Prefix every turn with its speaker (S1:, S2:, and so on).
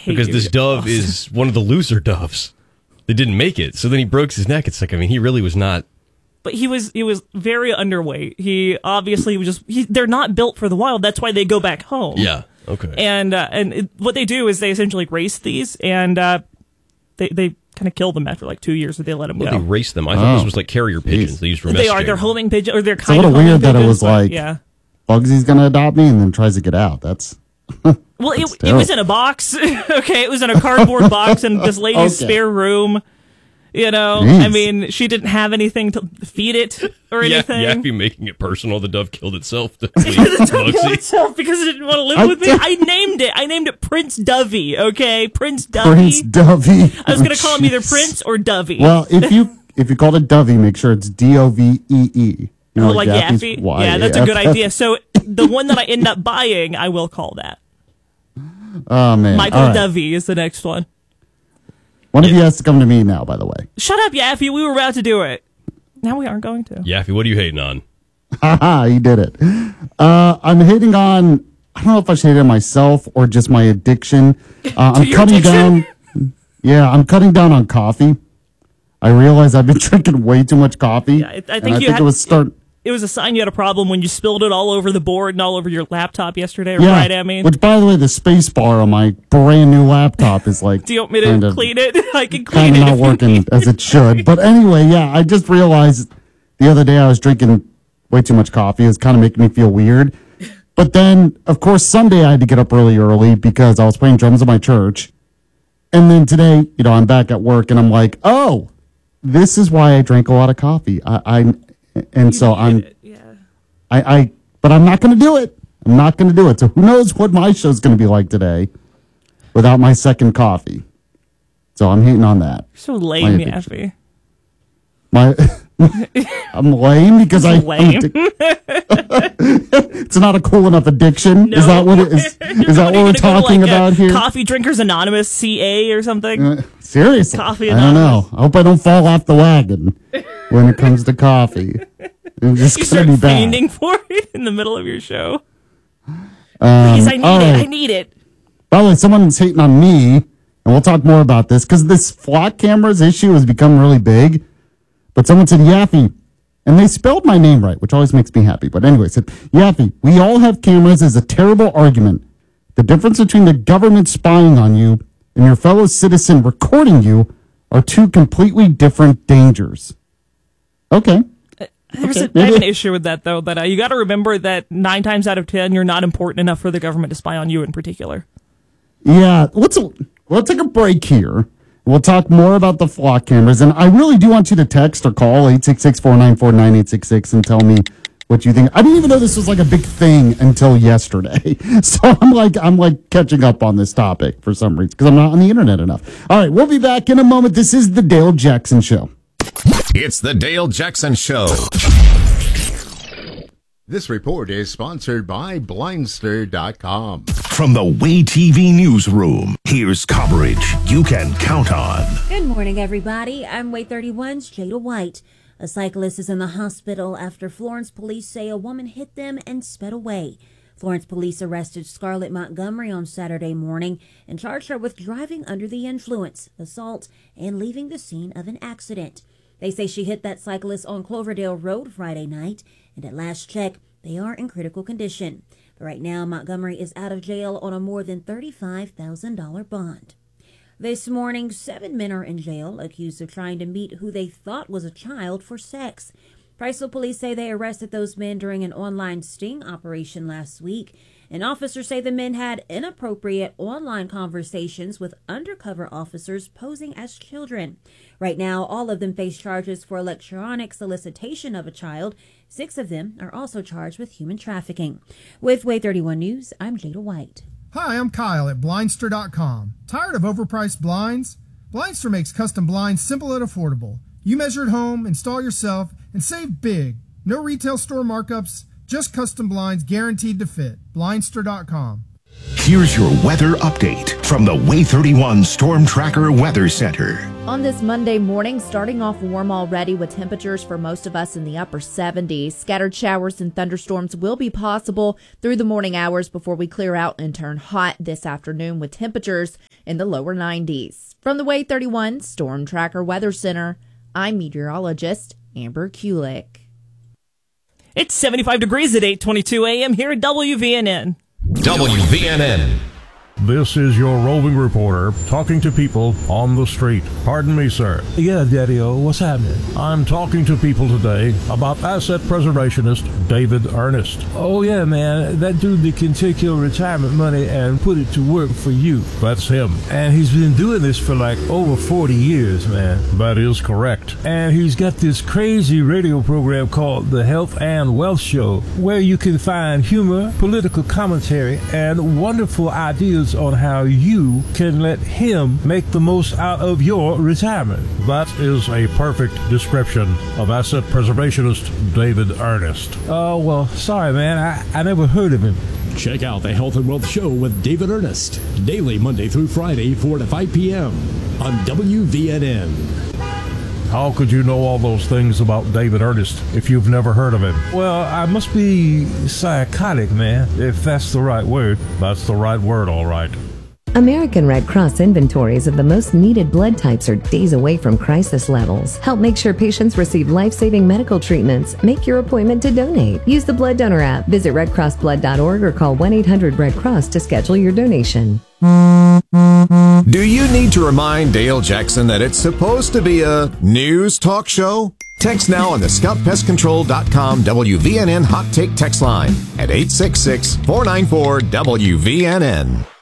S1: because this dove is one of the loser doves. They didn't make it, so then he broke his neck. It's like, I mean, he really was not.
S2: But he was very underweight. He obviously was they're not built for the wild. That's why they go back home.
S1: Yeah. Okay.
S2: And what they do is they essentially race these, and they kind of kill them after like 2 years, or they let them go.
S1: They race them. I thought this was like carrier pigeons. They used for
S2: They are. They're homing pigeons, or they're
S3: It's a
S2: kind of
S3: little weird that it
S2: pigeons,
S3: was like, Bugsy's going to adopt me and then tries to get out. That's...
S2: Well, it was in a box. Okay, it was in a cardboard box in this lady's spare room. You know,
S3: Jeez.
S2: I mean, she didn't have anything to feed it or anything.
S1: Yeah, be making it personal. The dove killed itself.
S2: The dove killed itself because it didn't want to live with me. I named it Prince Dovey. Okay, Prince Dovey.
S3: Prince Dovey.
S2: I was going to call him either Prince or Dovey.
S3: Well, if you called it Dovey, make sure it's Dovee. You know,
S2: like Yaffee. Yeah, that's a good idea. So the one that I end up buying, I will call that.
S3: Oh man,
S2: Michael Dovey is the next one.
S3: One of you has to come to me now, by the way.
S2: Shut up, Yaffee. We were about to do it. Now we aren't going to.
S1: Yaffee, what are you hating on?
S3: Haha, you did it. I'm hating on, I don't know if I should hate on myself or just my addiction. I'm cutting down. Yeah, I'm cutting down on coffee. I realize I've been drinking way too much coffee.
S2: Yeah, I think it was a sign you had a problem when you spilled it all over the board and all over your laptop yesterday or Friday. I mean,
S3: which, by the way, the space bar on my brand new laptop is like.
S2: Do you want me to clean it? I can clean
S3: kind
S2: it.
S3: of not working as it should. But anyway, yeah, I just realized the other day I was drinking way too much coffee. It was kind of making me feel weird. But then, of course, Sunday I had to get up really early because I was playing drums at my church. And then today, you know, I'm back at work and I'm like, oh, this is why I drank a lot of coffee. But I'm not going to do it. I'm not going to do it. So who knows what my show's going to be like today without my second coffee. So I'm hating on that.
S2: You're so lame, Yaffee.
S3: I'm lame because it's not a cool enough addiction.
S2: No.
S3: Is that what it is? Is that what we're talking about here?
S2: Coffee Drinkers Anonymous, CA or something?
S3: Seriously,
S2: Coffee
S3: Anonymous. I don't know. I hope I don't fall off the wagon when it comes to coffee. It's
S2: you
S3: gonna
S2: start
S3: be bad.
S2: fiending for it in the middle of your show. Please, I need it.
S3: By the way, someone's hating on me, and we'll talk more about this because this flock cameras issue has become really big. But someone said Yaffee, and they spelled my name right, which always makes me happy. But anyway, said Yaffee, we all have cameras is a terrible argument. The difference between the government spying on you and your fellow citizen recording you are two completely different dangers. Okay.
S2: I have an issue with that, though, that you got to remember that 9 times out of 10, you're not important enough for the government to spy on you in particular.
S3: Yeah, let's take a break here. We'll talk more about the flock cameras, and I really do want you to text or call 866-494-9866 and tell me what you think. I didn't even know this was like a big thing until yesterday, so I'm like catching up on this topic for some reason because I'm not on the internet enough. All right, we'll be back in a moment. This is the Dale Jackson Show.
S4: It's the Dale Jackson Show.
S5: This report is sponsored by Blindster.com.
S6: From the Way TV newsroom, here's coverage you can count on.
S7: Good morning, everybody. I'm Way 31's Jada White. A cyclist is in the hospital after Florence police say a woman hit them and sped away. Florence police arrested Scarlett Montgomery on Saturday morning and charged her with driving under the influence, assault, and leaving the scene of an accident. They say she hit that cyclist on Cloverdale Road Friday night, and at last check, they are in critical condition. But right now, Montgomery is out of jail on a more than $35,000 bond. This morning, 7 men are in jail, accused of trying to meet who they thought was a child for sex. Priceville police say they arrested those men during an online sting operation last week. And officers say the men had inappropriate online conversations with undercover officers posing as children. Right now, all of them face charges for electronic solicitation of a child. 6 of them are also charged with human trafficking. With Way 31 News, I'm Jada White.
S8: Hi, I'm Kyle at Blindster.com. Tired of overpriced blinds? Blindster makes custom blinds simple and affordable. You measure at home, install yourself, and save big. No retail store markups, just custom blinds guaranteed to fit. Blindster.com.
S6: Here's your weather update from the Way 31 Storm Tracker Weather Center.
S9: On this Monday morning, starting off warm already with temperatures for most of us in the upper 70s. Scattered showers and thunderstorms will be possible through the morning hours before we clear out and turn hot this afternoon with temperatures in the lower 90s. From the Way 31 Storm Tracker Weather Center, I'm meteorologist Amber Kulik.
S2: It's 75 degrees at 8:22 a.m. here at WVNN.
S4: WVNN.
S10: This is your roving reporter talking to people on the street. Pardon me, sir.
S11: Yeah, Daddy-O, what's happening?
S10: I'm talking to people today about asset preservationist David Ernest.
S11: Oh, yeah, man. That dude that can take your retirement money and put it to work for you.
S10: That's him.
S11: And he's been doing this for like over 40 years, man.
S10: That is correct.
S11: And he's got this crazy radio program called The Health and Wealth Show, where you can find humor, political commentary, and wonderful ideas on how you can let him make the most out of your retirement.
S10: That is a perfect description of asset preservationist David Ernest.
S11: Oh, well, sorry, man. I never heard of him.
S12: Check out the Health and Wealth Show with David Ernest, daily Monday through Friday, 4 to 5 p.m. on WVNN.
S10: How could you know all those things about David Ernest if you've never heard of him?
S11: Well, I must be psychotic, man, if that's the right word.
S10: That's the right word, all right.
S13: American Red Cross inventories of the most needed blood types are days away from crisis levels. Help make sure patients receive life-saving medical treatments. Make your appointment to donate. Use the Blood Donor app. Visit redcrossblood.org or call 1-800-RED-CROSS to schedule your donation.
S4: Do you need to remind Dale Jackson that it's supposed to be a news talk show? Text now on the ScoutPestControl.com WVNN Hot Take text line at 866-494-WVNN.